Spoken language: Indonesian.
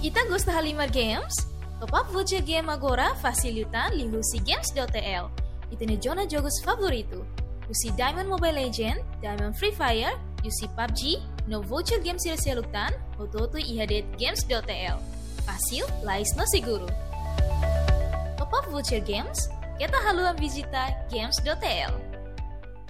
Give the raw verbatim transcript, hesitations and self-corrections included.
Ita gosta Halimar Games? Top up voucher game agora facilitan lihusi games.tl. Itene jona jogos favorito. Usi Diamond Mobile Legend, Diamond Free Fire, usi P U B G, no voucher games sila seluktan, ototo ihadet games.tl. Fácil, lais no seguro. Top up voucher games, kita haluan visita games.tl.